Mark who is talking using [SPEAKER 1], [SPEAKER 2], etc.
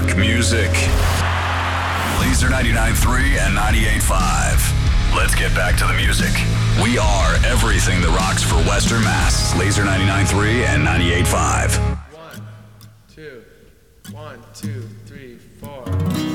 [SPEAKER 1] rock music. Laser 99.3 and 98.5. Let's get back to the music. We are everything that rocks for Western Mass. Laser 99.3 and 98.5.
[SPEAKER 2] 1, 2, 1, 2, 3, 4.